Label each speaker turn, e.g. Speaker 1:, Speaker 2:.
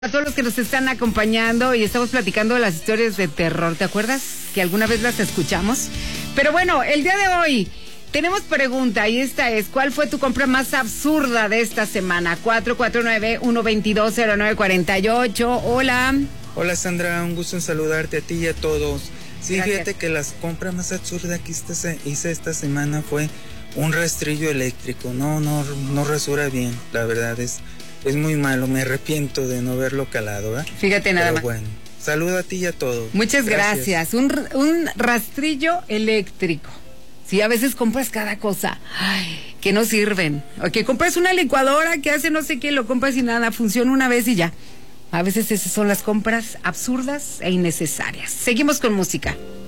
Speaker 1: A todos los que nos están acompañando y estamos platicando de las historias de terror, ¿te acuerdas? Que alguna vez las escuchamos. Pero bueno, el día de hoy tenemos pregunta y esta es: ¿cuál fue tu compra más absurda de esta semana? 449-122-0948. Hola.
Speaker 2: Hola Sandra, un gusto en saludarte a ti y a todos. Sí,
Speaker 1: Gracias.
Speaker 2: Fíjate que la compra más absurda que hice esta semana fue un rastrillo eléctrico. No rasura bien, la verdad es muy malo. Me arrepiento de no haberlo calado, ¿eh?
Speaker 1: Fíjate nada más.
Speaker 2: Pero bueno, saludo a ti y a todos.
Speaker 1: Muchas gracias. Un rastrillo eléctrico. Sí, a veces compras cada cosa que no sirven. O que compras una licuadora que hace no sé qué, lo compras y nada, funciona una vez y ya. A veces esas son las compras absurdas e innecesarias. Seguimos con música.